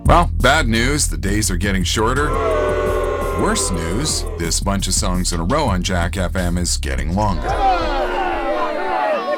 Well, bad news, the days are getting shorter. Worse news, this bunch of songs in a row on Jack FM is getting longer.